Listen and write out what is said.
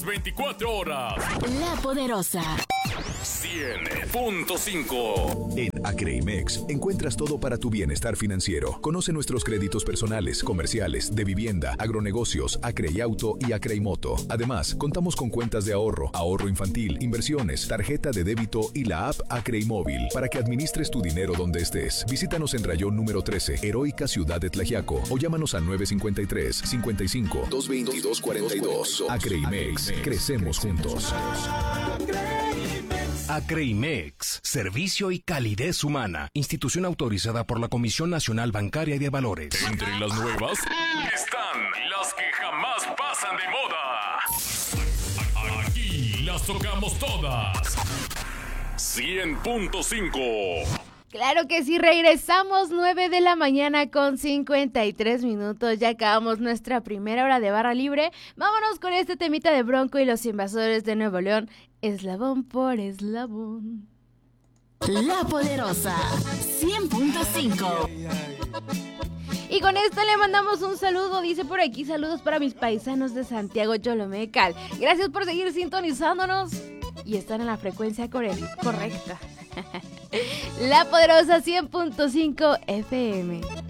24 horas. La Poderosa 100.5. En Acreimex encuentras todo para tu bienestar financiero. Conoce nuestros créditos personales, comerciales, de vivienda, agronegocios, Acreiauto y Acreimoto. Además, contamos con cuentas de ahorro, ahorro infantil, inversiones, tarjeta de débito y la app Acreimóvil para que administres tu dinero donde estés. Visítanos en Rayón número 13, Heroica Ciudad de Tlaxiaco, o llámanos al 953 55 222 42. Acreimex, crecemos juntos. Acreimex, servicio y calidez humana. Institución autorizada por la Comisión Nacional Bancaria y de Valores. Entre las nuevas están las que jamás pasan de moda. Aquí las tocamos todas. 100.5. Claro que sí, regresamos 9 de la mañana con 53 minutos. Ya acabamos nuestra primera hora de barra libre. Vámonos con este temita de Bronco y los Invasores de Nuevo León. Eslabón por eslabón. La Poderosa 100.5. Y con esto le mandamos un saludo, dice por aquí, saludos para mis paisanos de Santiago Cholomecal. Gracias por seguir sintonizándonos y estar en la frecuencia correcta. La Poderosa 100.5 FM.